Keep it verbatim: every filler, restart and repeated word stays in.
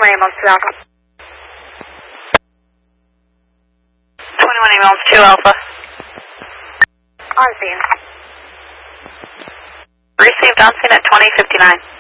twenty-one ambulance two Alpha. twenty-one ambulance two Alpha. On scene. Received on scene at twenty fifty-nine.